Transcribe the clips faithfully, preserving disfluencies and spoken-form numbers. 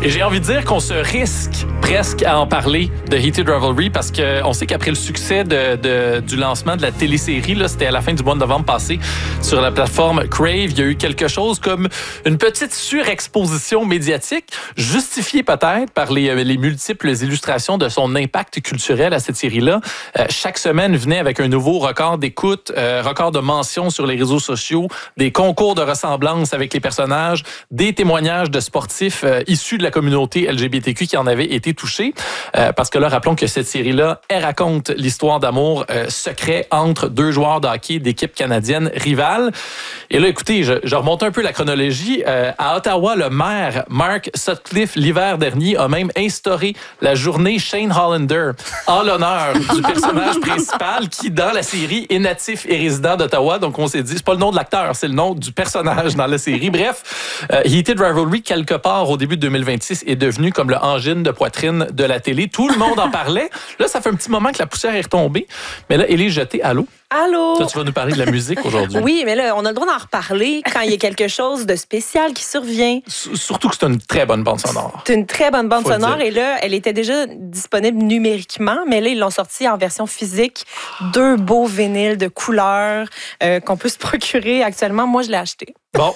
Et j'ai envie de dire qu'on se risque presque à en parler de Heated Rivalry parce qu'on sait qu'après le succès de, de, du lancement de la télésérie, là, c'était à la fin du mois de novembre passé sur la plateforme Crave, il y a eu quelque chose comme une petite surexposition médiatique, justifiée peut-être par les, les multiples illustrations de son impact culturel à cette série-là. Euh, chaque semaine venait avec un nouveau record d'écoute, euh, record de mentions sur les réseaux sociaux, des concours de ressemblance avec les personnages, des témoignages de sportifs euh, issus de la communauté L G B T Q qui en avaient été touchés. Euh, parce que là, rappelons que cette série-là, elle raconte l'histoire d'amour euh, secret entre deux joueurs de hockey d'équipes canadiennes rivales. Et là, écoutez, je, je remonte un peu la chronologie. Euh, à Ottawa, le maire Mark Sutcliffe, l'hiver dernier, a même instauré la journée Shane Hollander en l'honneur du personnage principal qui, dans la série, est natif et résident d'Ottawa. Donc, on s'est dit, c'est pas le nom de l'acteur, c'est le nom du personnage dans la série. Bref, euh, Heated Rivalry, quelque part au début de deux mille vingt-six, est devenu comme le angine de poitrine de la télé. Tout le monde en parlait. Là, ça fait un petit moment que la poussière est retombée. Mais là, elle est jetée. Allô? Allô? Toi, tu vas nous parler de la musique aujourd'hui. Oui, mais là, on a le droit d'en reparler quand il y a quelque chose de spécial qui survient. S- surtout que c'est une très bonne bande sonore. C'est une très bonne bande Faut le sonore. dire. Et là, elle était déjà disponible numériquement, mais là, ils l'ont sortie en version physique. Deux beaux vinyles de couleurs euh, qu'on peut se procurer actuellement. Moi, je l'ai acheté. Bon,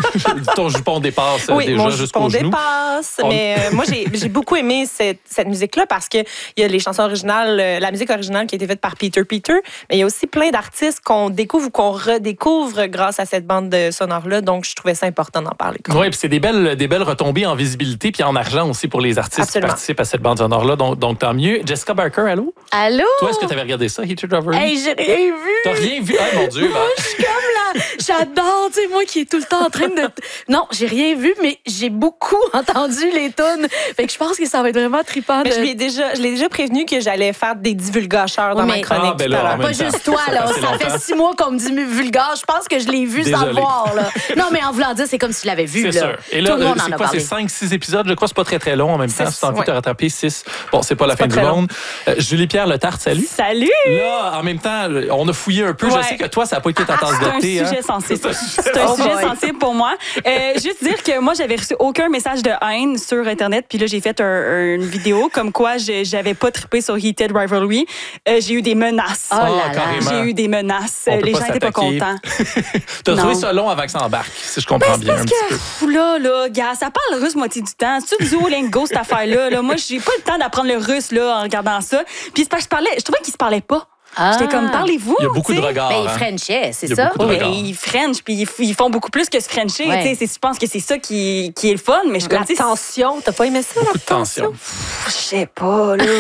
ton jupon dépasse Oui, déjà mon jusqu'au jupon genou. dépasse. On- Mais euh, moi, j'ai, j'ai beaucoup aimé cette, cette musique-là parce qu'il y a les chansons originales, euh, la musique originale qui a été faite par Peter Peter, mais il y a aussi plein d'artistes qu'on découvre ou qu'on redécouvre grâce à cette bande de sonore-là. Donc, je trouvais ça important d'en parler. Oui, puis c'est des belles, des belles retombées en visibilité puis en argent aussi pour les artistes Absolument. qui participent à cette bande sonore-là. Donc, donc tant mieux. Jessica Barker, allô? Allô? Toi, est-ce que tu avais regardé ça, Heated Rivalry? Hey, j'ai rien vu! T'as rien vu? Ah, mon Dieu! Moi, je suis comme là. J'adore, tu sais, moi qui est tout le temps en train de. Non, j'ai rien vu, mais j'ai beaucoup entendu les tunes. Fait que je pense que ça va être vraiment trippant. Mais de... je l'ai déjà, je l'ai déjà prévenu que j'allais faire des divulgateurs dans Oui, ma mais- chronique Ah, ben tout là, à l'heure. en même Pas temps. juste toi, là. Ça fait Ça longtemps. fait six mois qu'on me dit vulgaire. Je pense que je l'ai vu sans Désolé. le voir, là. Non, mais en voulant dire, c'est comme si je l'avais vu, C'est là. sûr. Et là, Tout le monde euh, en c'est a quoi? parlé. C'est cinq, six épisodes. Je crois que c'est pas très, très long en même temps. Six, Si t'as envie de te ouais. rattraper, six. Bon, c'est pas la fin pas du très long. monde. Euh, Julie-Pierre Letarte, salut. Salut! Là, en même temps, on a fouillé un peu. Je Ouais. sais que toi, ça n'a pas été ta tasse C'est de un thé. sujet hein? sensible. C'est un C'est un Oh sujet boy. sensible pour moi. Euh, juste dire que moi, j'avais reçu aucun message de haine sur Internet. Puis là, j'ai fait un- une vidéo comme quoi je- j'avais pas trippé sur Heated Rivalry. Euh, j'ai eu des menaces. Oh là Ah, là. carrément. J'ai eu des menaces. On peut Les pas gens étaient pas s'attaquer. contents. T'as trouvé Non. ça long avant que ça embarque, si je comprends bien un Parce petit que, peu. pff, là, là, gars, ça parle russe moitié du temps. C'est-tu du Duolingo, cette affaire-là? Là? Moi, j'ai pas le temps d'apprendre le russe là, en regardant ça. Puis c'est parce que je parlais, je trouvais qu'ils se parlaient pas. Ah. J'étais comme, parlez-vous. Il y a beaucoup de tu sais. regards. Ben, ils hein. Frenchaient, c'est Il y a ça? beaucoup de Oui, regards. mais ils French, puis ils, f- ils font beaucoup plus que se Frencher. Ouais. tu sais. C'est- Je pense que c'est ça qui, qui est le fun. Mais je suis La comme, tu sais, tension, t'as pas aimé ça, Beaucoup la de tension. je sais pas, là.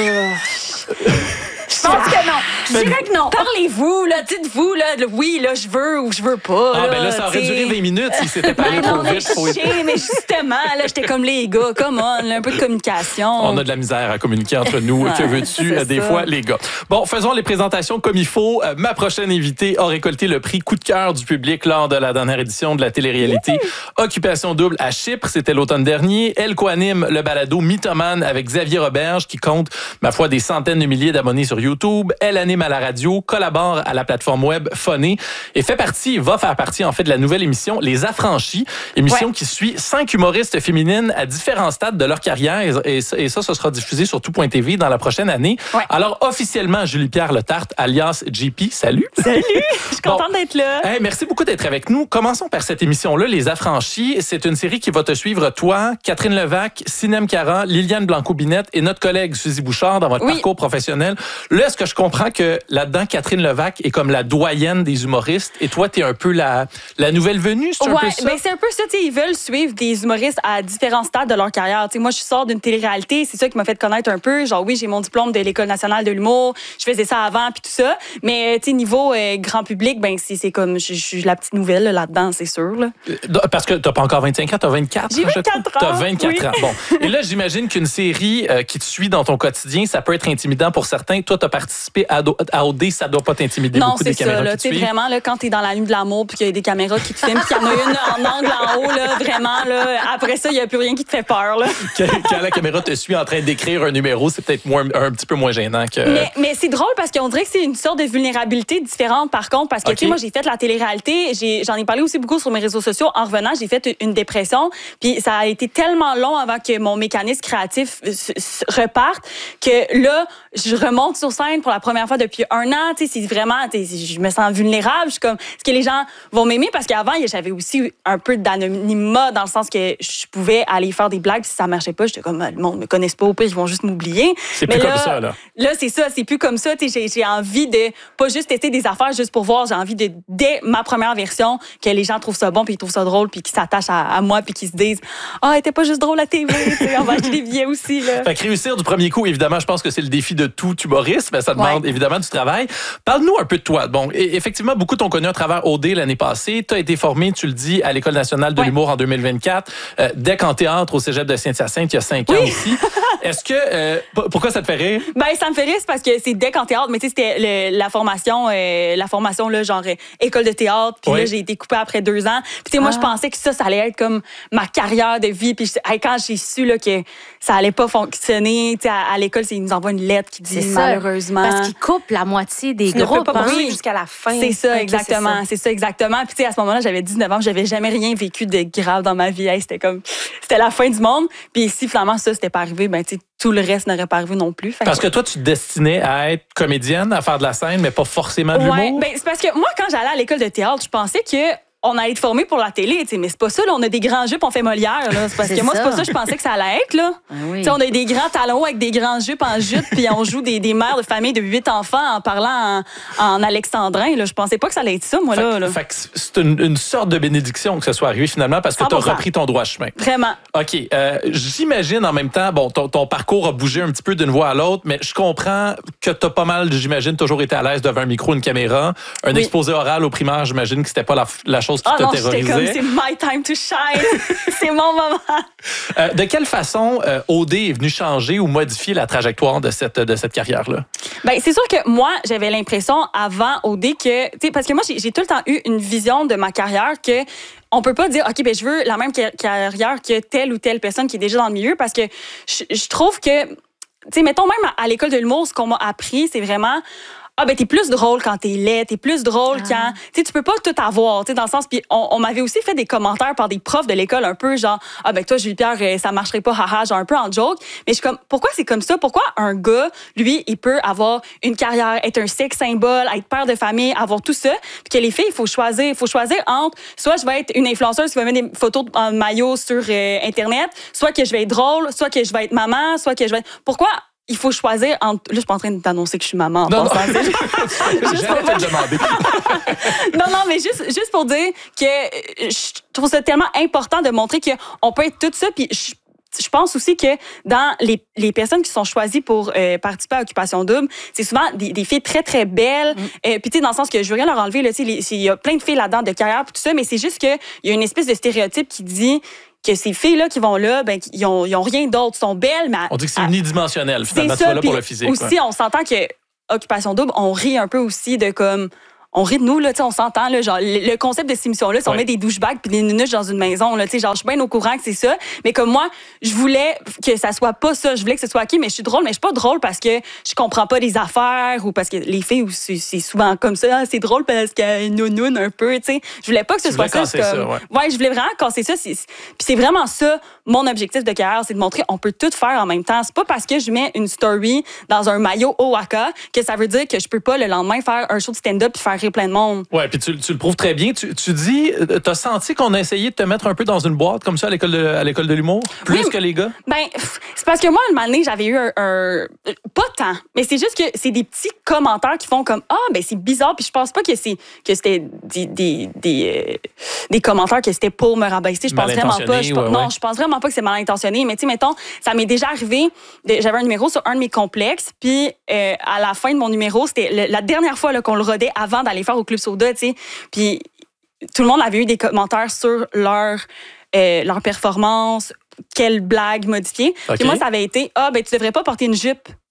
Je pense que non. Je dirais que non. Parlez-vous, là. Dites-vous, là, le oui, là, je veux ou je veux pas. Ah, ben là, ça aurait tu sais. duré vingt minutes si c'était pas allé Ben trop non, mais vite. Faut- je sais, mais justement, là, j'étais comme les gars, come on, là, un peu de communication. On a de la misère à communiquer entre nous. Ouais, que veux-tu, c'est euh, des ça. fois, les gars? Bon, faisons les présentations comme il faut. Euh, ma prochaine invitée a récolté le prix coup de cœur du public lors de la dernière édition de la télé-réalité Occupation double à Chypre. C'était l'automne dernier. Elle co-anime le balado Mythomane avec Xavier Roberge, qui compte, ma foi, des centaines de milliers d'abonnés sur YouTube. Elle anime à la radio, collabore à la plateforme web Phoné et fait partie, va faire partie, en fait, de la nouvelle émission Les Affranchis, émission Ouais. qui suit cinq humoristes féminines à différents stades de leur carrière. Et, et ça, et ça, ça sera diffusé sur tout point T V dans la prochaine année. Ouais. Alors, officiellement, Julie-Pierre Letarte, alias J P, salut. Salut, je suis contente d'être là. Hey, merci beaucoup d'être avec nous. Commençons par cette émission-là, Les Affranchis. C'est une série qui va te suivre, toi, Catherine Levac, Sinem Cara, Liliane Blanco-Binette et notre collègue Suzy Bouchard dans votre Oui. parcours professionnel. Là, est-ce que je comprends que là-dedans, Catherine Levac est comme la doyenne des humoristes et toi, t'es un peu la, la nouvelle venue, c'est un Ouais, peu ça? ben c'est un peu ça. tu sais, Ils veulent suivre des humoristes à différents stades de leur carrière. Tu sais, moi, je sors d'une télé-réalité. C'est ça qui m'a fait connaître un peu. Genre, oui, j'ai mon diplôme de l'École nationale de l'humour. Je faisais ça avant, puis tout ça. Mais, tu sais, niveau euh, grand public, ben c'est c'est comme, je je suis la petite nouvelle là, là-dedans, c'est sûr. Là. Euh, Parce que t'as pas encore vingt-cinq ans, t'as vingt-quatre. J'ai je crois. vingt-quatre ans, T'as vingt-quatre oui. ans. Bon. Et là, j'imagine qu'une série euh, qui te suit dans ton quotidien, ça peut être intimidant pour certains. Toi, t'as as participé à, à O D, ça doit pas t'intimider non, beaucoup des caméras ça, là, qui te suivent? Vraiment, là, quand t'es dans la nuit de l'amour puis qu'il y a des caméras qui te filment, puis qu'il y en a une en angle en haut, là, vraiment, là, après ça, il n'y a plus rien qui te fait peur. Là. Quand la caméra te suit en train d'écrire un numéro, c'est peut-être moins, un petit peu moins gênant que... Mais, mais c'est drôle parce qu'on dirait que c'est une sorte de vulnérabilité différente, par contre, parce que, okay. tu sais, moi, j'ai fait la télé-réalité, j'ai, j'en ai parlé aussi beaucoup sur mes réseaux sociaux. En revenant, j'ai fait une dépression, puis ça a été tellement long avant que mon mécanisme créatif s- s- reparte que là, je remonte sur scène pour la première fois depuis un an. Tu sais, c'est vraiment, tu sais, je me sens vulnérable. Je suis comme, est-ce que les gens vont m'aimer? Parce qu'avant, j'avais aussi un peu d'anonymat dans le sens que je pouvais aller faire des blagues. Si ça marchait pas, j'étais comme, le monde me connaisse pas, au pire, ils vont juste m'oublier. C'est Mais plus là, comme ça, là. Là, c'est ça, c'est plus comme ça. Tu sais, j'ai, j'ai envie de pas juste tester des affaires juste pour voir. J'ai envie de, dès ma première version, que les gens trouvent ça bon, puis ils trouvent ça drôle, puis qu'ils s'attachent à, à moi, puis qu'ils se disent, ah, oh, elle était pas juste drôle à T V, tu sais, on va acheter des billets aussi, là. Fait que réussir du premier coup, évidemment, je pense que c'est le défi de tout humoriste, mais ça demande ouais. évidemment du travail. Parle-nous un peu de toi. Bon, et, effectivement, beaucoup t'ont connu à travers O D l'année passée. Tu as été formé, tu le dis, à l'École nationale de ouais. l'humour en deux mille vingt-quatre, euh, D E C en théâtre au Cégep de Saint-Hyacinthe il y a cinq oui. ans aussi. Est-ce que... Euh, pourquoi ça te fait rire? Ben, ça me fait rire, c'est parce que c'est D E C en théâtre, mais tu sais, c'était le, la formation, euh, la formation, là, genre, euh, école de théâtre, puis oui. là, j'ai été coupée après deux ans. Puis tu sais, moi, ah. je pensais que ça, ça allait être comme ma carrière de vie. Puis hey, quand j'ai su là, que ça allait pas fonctionner, tu sais, à, à l'école, ils nous envoient une lettre qui dit malheureusement. Parce qu'ils coupent la moitié des tu groupes. Ne peux pas poursuivre hein? jusqu'à la fin. C'est ça, exactement. C'est ça. c'est ça, exactement. Puis tu sais, à ce moment-là, j'avais dix-neuf ans, j'avais jamais rien vécu de grave dans ma vie. Hey, c'était comme, c'était la fin du monde. Puis si finalement ça, c'était pas arrivé, ben tu sais, tout le reste n'aurait pas arrivé non plus. Fait parce que toi, tu te destinais à être comédienne, à faire de la scène, mais pas forcément de l'humour. Ouais, ben c'est parce que moi, quand j'allais à l'école de théâtre, je pensais que on allait être formé pour la télé, mais c'est pas ça, là, on a des grands jupes, on fait Molière, là. C'est parce c'est que moi, ça. c'est pas ça que je pensais que ça allait être, là. Ah oui. On a des grands talons avec des grands jupes en jute, puis on joue des, des mères de famille de huit enfants en parlant en, en alexandrin, là. Je pensais pas que ça allait être ça, moi, fait, là. là. Fait que c'est une, une sorte de bénédiction que ça soit arrivé, finalement, parce que tu as repris ton droit chemin. Vraiment. OK. Euh, j'imagine, en même temps, bon, ton, ton parcours a bougé un petit peu d'une voie à l'autre, mais je comprends que tu as pas mal, j'imagine, toujours été à l'aise devant un micro, une caméra. Un oui. exposé oral au primaire, j'imagine que c'était pas la, la chose qui ah, t'a terrorisé. Comme, c'est my time to shine. C'est mon moment. Euh, de quelle façon euh, O D est venu changer ou modifier la trajectoire de cette, de cette carrière-là? Bien, c'est sûr que moi, j'avais l'impression avant O D que... Tu sais, parce que moi, j'ai, j'ai tout le temps eu une vision de ma carrière que on peut pas dire, OK, ben je veux la même carrière que telle ou telle personne qui est déjà dans le milieu parce que je, je trouve que... Tu sais, mettons même à, à l'école de l'humour, ce qu'on m'a appris, c'est vraiment... Ah, ben, t'es plus drôle quand t'es laid, t'es plus drôle ah. quand. Tu sais, tu peux pas tout avoir, tu sais, dans le sens. Puis, on, on m'avait aussi fait des commentaires par des profs de l'école, un peu genre, ah, ben, toi, Julie-Pierre, ça marcherait pas, haha, genre un peu en joke. Mais je suis comme, pourquoi c'est comme ça? Pourquoi un gars, lui, il peut avoir une carrière, être un sex symbole, être père de famille, avoir tout ça? Puis que les filles, il faut choisir. Il faut choisir entre, soit je vais être une influenceuse qui va mettre des photos en maillot sur euh, Internet, soit que je vais être drôle, soit que je vais être maman, soit que je vais être. Pourquoi? Il faut choisir entre... Là, je suis pas en train d'annoncer que je suis maman en non, passant. Non. Juste pour te demander. non, non, mais juste, juste pour dire que je trouve ça tellement important de montrer qu'on peut être tout ça. Puis je, je pense aussi que dans les, les personnes qui sont choisies pour euh, participer à Occupation Double, c'est souvent des, des filles très, très belles. Mm. Euh, puis tu sais, dans le sens que je veux rien leur enlever, là, il y a plein de filles là-dedans de carrière et tout ça, mais c'est juste qu'il y a une espèce de stéréotype qui dit... que ces filles-là qui vont là, ben, ils ont, ils ont rien d'autre. Ils sont belles, mais... On dit que c'est unidimensionnel, finalement. C'est ça, tu vas là pour le physique. Aussi, ouais. on s'entend que Occupation Double, on rit un peu aussi de comme... On rit de nous, là, on s'entend, là, genre, le concept de cette émission-là, si ouais. on met des douchebags puis des nunuches dans une maison, là, genre, je suis bien au courant que c'est ça, mais comme moi, je voulais que ça soit pas ça, je voulais que ce soit OK, mais je suis drôle, mais je suis pas drôle parce que je comprends pas les affaires ou parce que les filles, c'est, c'est souvent comme ça, c'est drôle parce qu'il y a une nounoune un peu, tu sais. Je voulais pas que ce tu soit ça. Comme... ça ouais. ouais, je voulais vraiment casser ça. C'est... Puis c'est vraiment ça, mon objectif de carrière, c'est de montrer on peut tout faire en même temps. C'est pas parce que je mets une story dans un maillot Owaka que ça veut dire que je peux pas le lendemain faire un show de stand-up puis faire rire plein de monde. Oui, puis tu, tu le prouves très bien. Tu, tu dis, t'as senti qu'on a essayé de te mettre un peu dans une boîte comme ça à l'école de, à l'école de l'humour, plus oui, que les gars? Ben, c'est parce que moi, une année, j'avais eu un, un... Pas tant, mais c'est juste que c'est des petits commentaires qui font comme « Ah, ben c'est bizarre », puis je pense pas que, c'est, que c'était des, des, des, euh, des commentaires que c'était pour me rabaisser. Je pense vraiment pas. Je, ouais, non, ouais. je pense vraiment pas que c'est mal intentionné, mais tu sais, mettons, ça m'est déjà arrivé, de, j'avais un numéro sur un de mes complexes, puis euh, à la fin de mon numéro, c'était le, la dernière fois là, qu'on le rodait avant d'aller faire au Club Soda, tu sais, puis tout le monde avait eu des commentaires sur leur, euh, leur performance, quelle blague modifier. Okay. Puis moi, ça avait été « Ah, ben tu devrais pas porter une jupe. »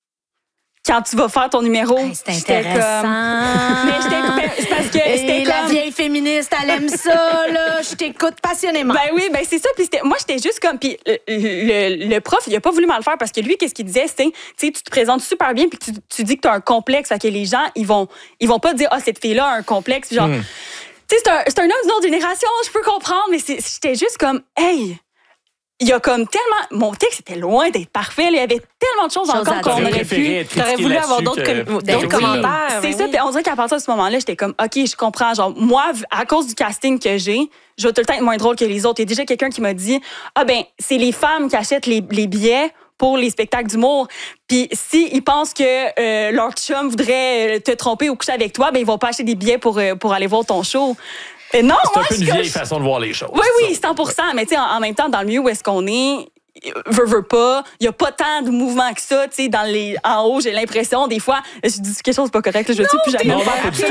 quand tu vas faire ton numéro, Hey, c'est j'étais intéressant. comme... Mais j'étais comme... C'est parce que c'était Et la comme... vieille féministe, elle aime ça, là. Je t'écoute passionnément. Ben oui, ben c'est ça. Puis c'était- moi, j'étais juste comme... Puis le, le, le prof, il a pas voulu mal faire parce que lui, qu'est-ce qu'il disait? C'était, tu sais, tu te présentes super bien puis tu, tu dis que tu as un complexe. Fait que les gens, ils vont, ils vont pas dire, ah, cette fille-là a un complexe. Puis genre, Mm. tu sais, c'est un, c'est un homme d'une autre génération, je peux comprendre, mais c'est- j'étais juste comme, hey... Il y a comme tellement... Mon texte était loin d'être parfait. là. Il y avait tellement de choses Choses encore à qu'on dire. aurait préféré pu... être T'aurais critiqué voulu avoir là-dessus d'autres que- com- que d'autres oui. commentaires. C'est ben ça. oui. Puis on dirait qu'à partir de ce moment-là, j'étais comme, OK, je comprends. Genre, moi, à cause du casting que j'ai, je vais tout le temps être moins drôle que les autres. Il y a déjà quelqu'un qui m'a dit, ah ben, c'est les femmes qui achètent les, les billets pour les spectacles d'humour. Puis s'ils pensent que euh, leur chum voudrait te tromper ou coucher avec toi, ben ils vont pas acheter des billets pour, euh, pour aller voir ton show. Mais non, C'est moi, un peu je une suis vieille comme- façon de voir les choses. Oui, oui, cent pour cent. Mais tu sais, en, en même temps, dans le milieu où est-ce qu'on est, veut, veut pas, il y a pas tant de mouvement que ça, tu sais, dans les en haut, j'ai l'impression des fois, je dis quelque chose de pas correct, là, je ne sais plus jamais. Non, non, pas du tout.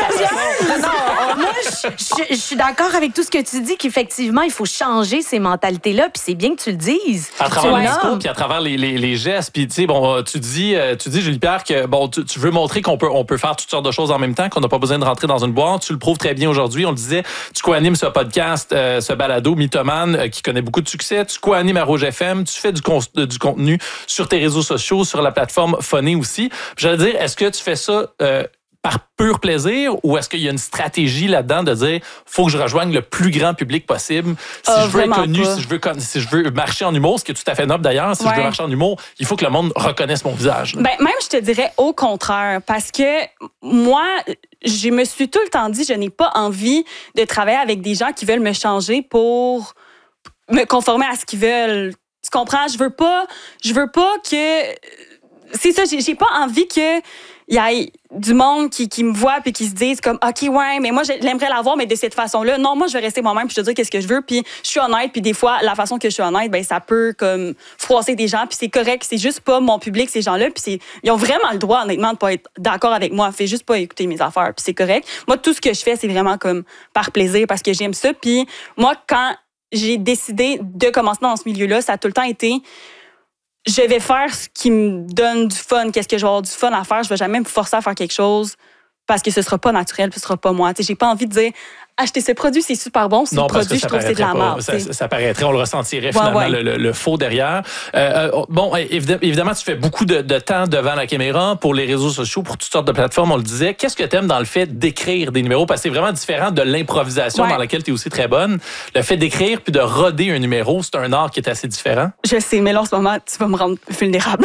Moi, je, je- je suis d'accord avec tout ce que tu dis, qu'effectivement, il faut changer ces mentalités-là, puis c'est bien que tu le dises. À travers Tu le le discours, nommes. puis à travers les, les, les gestes, puis tu sais, bon, tu dis, euh, tu dis, Julie Pierre, que bon, tu, tu veux montrer qu'on peut, on peut faire toutes sortes de choses en même temps, qu'on n'a pas besoin de rentrer dans une boîte. Tu le prouves très bien aujourd'hui. On le disait, tu co-animes ce podcast, euh, ce balado mythomane euh, qui connaît beaucoup de succès. Tu co-animes à Rouge F M. Tu fais du, con- du contenu sur tes réseaux sociaux, sur la plateforme Phoné aussi. Puis j'allais dire, est-ce que tu fais ça euh, par pur plaisir ou est-ce qu'il y a une stratégie là-dedans de dire faut que je rejoigne le plus grand public possible si Ah, je veux être vraiment connu, pas. si je veux con- si je veux marcher en humour, ce qui est tout à fait noble d'ailleurs, si je veux Ouais. marcher en humour, il faut que le monde reconnaisse mon visage. Ben, même, je te dirais au contraire, parce que moi, je me suis tout le temps dit, je n'ai pas envie de travailler avec des gens qui veulent me changer pour me conformer à ce qu'ils veulent. Tu comprends? Je veux pas, je veux pas que... C'est ça, j'ai j'ai pas envie que il y ait du monde qui, qui me voit puis qui se disent comme OK ouais mais moi j'aimerais l'avoir mais de cette façon-là. Non, moi je vais rester moi-même puis je te dire qu'est-ce que je veux puis je suis honnête puis des fois la façon que je suis honnête ben ça peut comme froisser des gens puis c'est correct, c'est juste pas mon public ces gens-là puis c'est ils ont vraiment le droit honnêtement de pas être d'accord avec moi, fais juste pas écouter mes affaires puis c'est correct. Moi tout ce que je fais c'est vraiment comme par plaisir parce que j'aime ça puis moi quand j'ai décidé de commencer dans ce milieu-là, ça a tout le temps été je vais faire ce qui me donne du fun. Qu'est-ce que je vais avoir du fun à faire? Je vais jamais me forcer à faire quelque chose parce que ce sera pas naturel, puis ce sera pas moi. T'sais, j'ai pas envie de dire acheter ce produit, c'est super bon. Ce Non, parce produit, que je ça trouve que c'est de la paraîtrait pas. merde. Ça, ça, ça paraîtrait, on le ressentirait Ouais, finalement, ouais. Le, le- le faux derrière. Euh, euh, bon, évidemment, évidemment, tu fais beaucoup de, de temps devant la caméra, pour les réseaux sociaux, pour toutes sortes de plateformes, on le disait. Qu'est-ce que tu aimes dans le fait d'écrire des numéros? Parce que c'est vraiment différent de l'improvisation Ouais. dans laquelle tu es aussi très bonne. Le fait d'écrire puis de roder un numéro, c'est un art qui est assez différent. Je sais, mais là, en ce moment, tu vas me rendre vulnérable.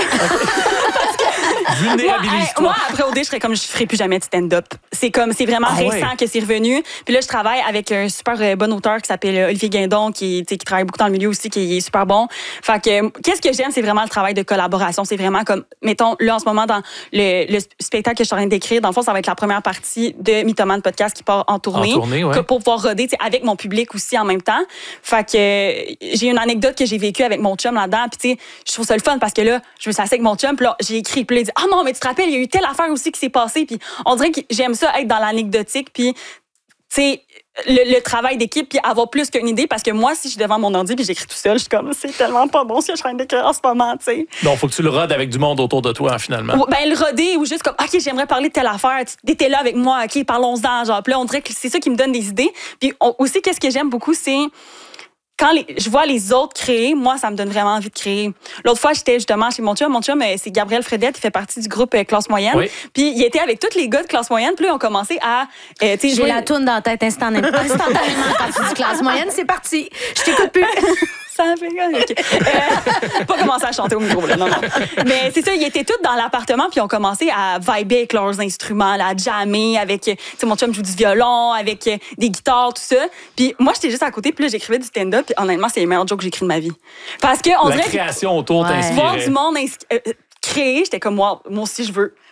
Moi, hey, Vulnérabilise-toi. moi, après O D, je serais comme je ferai plus jamais de stand-up. C'est comme c'est vraiment Ah récent ouais. que c'est revenu. Puis là, je travaille avec un super euh, bon auteur qui s'appelle euh, Olivier Guindon, qui, tu sais, qui travaille beaucoup dans le milieu aussi, qui est super bon. Fait que euh, qu'est-ce que j'aime, c'est vraiment le travail de collaboration. C'est vraiment comme, mettons, là en ce moment dans le, le spectacle que je suis en train d'écrire, dans le fond, ça va être la première partie de Mythoman Podcast qui part en tournée, En tournée, ouais. que pour pouvoir roder, tu sais, avec mon public aussi en même temps. Fait que euh, j'ai une anecdote que j'ai vécue avec mon chum là-dedans. Puis tu sais, je trouve ça le fun parce que là, je me suis assise avec mon chum, puis là, j'ai écrit, puis là, il dit ah non, mais tu te rappelles, il y a eu telle affaire aussi qui s'est passée. Puis on dirait que j'aime ça être dans l'anecdotique, puis tu sais, le, le travail d'équipe, puis avoir plus qu'une idée, parce que moi, si je suis devant mon ordi puis j'écris tout seul, je suis comme, c'est tellement pas bon ce que je suis en train d'écrire en ce moment, tu sais. Donc, faut que tu le rodes avec du monde autour de toi, finalement. Ou, ben, le roder, ou juste comme, OK, j'aimerais parler de telle affaire, tu étais là avec moi, OK, parlons-en, genre. Puis là, on dirait que c'est ça qui me donne des idées. Puis on- aussi, qu'est-ce que j'aime beaucoup, c'est quand les- je vois les autres créer, moi, ça me donne vraiment envie de créer. L'autre fois, j'étais justement chez mon chum. Mon chum, euh, c'est Gabriel Fredette, il fait partie du groupe euh, Classe Moyenne. Oui. Puis il était avec tous les gars de Classe Moyenne. Puis là, ils ont commencé à, euh, tu sais, J'ai jouer- la toune dans la tête instantanément. Instantanément, quand tu dis classe moyenne, c'est parti. Je t'écoute plus. Ça fait OK. Euh, pas commencer à chanter au micro, là, non, non. Mais c'est ça, ils étaient tous dans l'appartement, puis ils ont commencé à vibrer avec leurs instruments, là, à jammer avec, euh, tu sais, mon chum joue du violon, avec euh, des guitares, tout ça. Puis moi, j'étais juste à côté, puis là, j'écrivais du stand-up, puis honnêtement, c'est les meilleurs jokes que j'ai écrits de ma vie. Parce que, on La dirait que création autour Ouais. voir t'inspirait. du monde ins- euh, créer, j'étais comme, moi, moi aussi, je veux.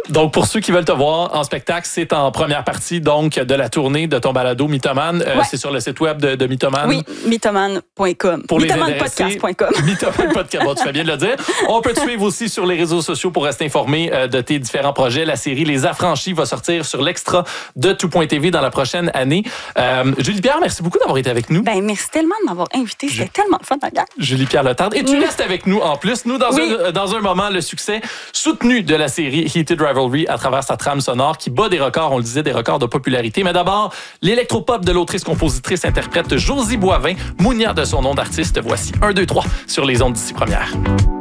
Donc, pour ceux qui veulent te voir en spectacle, c'est en première partie donc de la tournée de ton balado Mythomane. Euh, Ouais. C'est sur le site web de, de Mythomane. Oui, mythomane point com. Pour les mythomane intéressés, podcast point com. Mythomane Podcast. Bon, tu fais bien de le dire. On peut te suivre aussi sur les réseaux sociaux pour rester informé euh, de tes différents projets. La série Les Affranchis va sortir sur l'extra de tout point t v dans la prochaine année. Euh, Julie-Pierre, merci beaucoup d'avoir été avec nous. Ben, merci tellement de m'avoir invité. C'était tellement fun, la gang. Julie-Pierre Letarde. Et tu Mm. restes avec nous en plus. Nous, dans, Oui. un, dans un moment, le succès soutenu de la série Heated Rivalry à travers sa trame sonore qui bat des records, on le disait, des records de popularité. Mais d'abord, l'électropop de l'autrice, compositrice, interprète Josie Boivin, Mounia de son nom d'artiste. Voici un, deux, trois sur les ondes d'ici première.